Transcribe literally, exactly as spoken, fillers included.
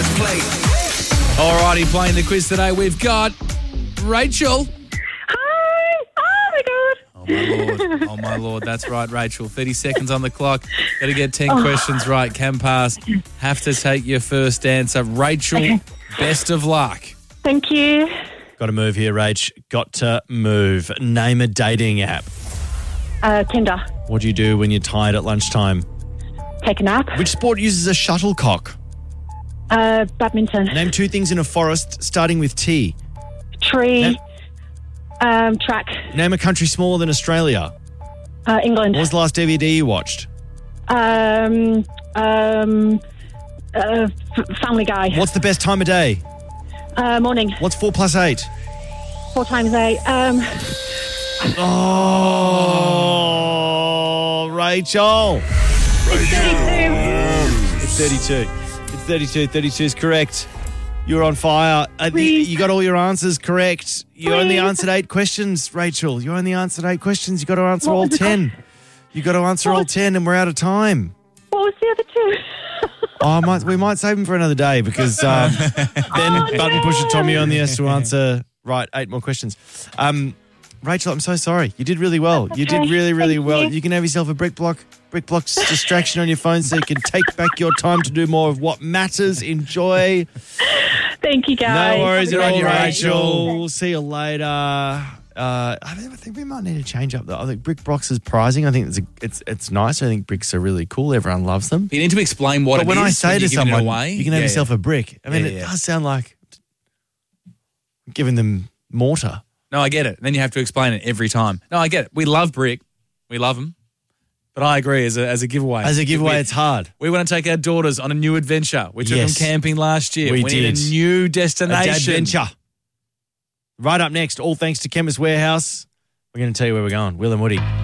let's play. Alrighty, playing the quiz today, we've got Rachel. Hi! Oh my god! Oh my lord, oh my lord, that's right, Rachel. thirty seconds on the clock. Got to get ten oh. questions right, can pass. Have to take your first answer. Rachel, okay. Best of luck. Thank you. Got to move here, Rach. Got to move. Name a dating app. Uh, Tinder. What do you do when you're tired at lunchtime? Take a nap. Which sport uses a shuttlecock? Uh, badminton. Name two things in a forest starting with T. Tree. Name, um, track. Name a country smaller than Australia. Uh, England. What was the last D V D you watched? Um, um, uh, Family Guy. What's the best time of day? Uh, morning. What's four plus eight? Four times eight. Um. Oh, Rachel. It's thirty-two. It's thirty-two. It's thirty-two. thirty-two is correct. You're on fire. Uh, the, you got all your answers correct. You Please. only answered eight questions, Rachel. You only answered eight questions. You got to answer what all ten. You got to answer what all was, ten, and we're out of time. What was the other two? Oh, I might, we might save them for another day because um, then oh, Button no. Pusher Tommy only has to answer right eight more questions. Um, Rachel, I'm so sorry. You did really well. Okay. You did really, really Thank well. you. You can have yourself a brick block, brick block's distraction on your phone so you can take back your time to do more of what matters. Enjoy. Thank you, guys. No worries Have at a all, great day. Rachel. We'll see you later. Uh, I think we might need to change up though. I think brick blocks is prizing. I think it's a, it's it's nice. I think bricks are really cool. Everyone loves them. You need to explain what but it when is I say when to you're giving it someone, away. you can have Yeah, yourself yeah. a brick. I mean, Yeah, it yeah. does sound like giving them mortar. No, I get it. Then you have to explain it every time. No, I get it. We love brick. We love them. But I agree, as a, as a giveaway. As a giveaway, we, it's hard. We want to take our daughters on a new adventure. We took Yes. them camping last year. We We need did. a new destination. A adventure. Right up next, all thanks to Chemist Warehouse. We're going to tell you where we're going. Will and Woody.